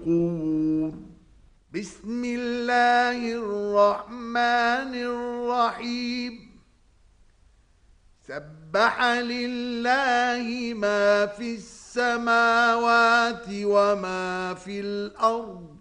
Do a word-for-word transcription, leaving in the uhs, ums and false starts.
القبور بسم الله الرحمن الرحيم سبح لله ما في السماوات وما في الأرض